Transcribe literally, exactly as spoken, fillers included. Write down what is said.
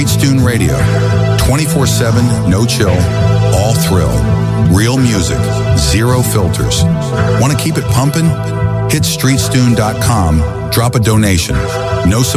Streetstune Radio. twenty-four seven, no chill, all thrill. Real music, zero filters. Want to keep it pumping? Hit streetstune dot com, drop a donation. No